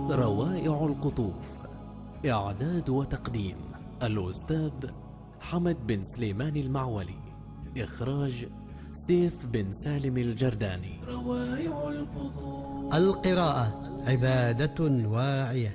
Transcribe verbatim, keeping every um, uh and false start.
روائع القطوف. إعداد وتقديم الأستاذ حمد بن سليمان المعولي. إخراج سيف بن سالم الجرداني. روائع القطوف. القراءة عبادة واعية.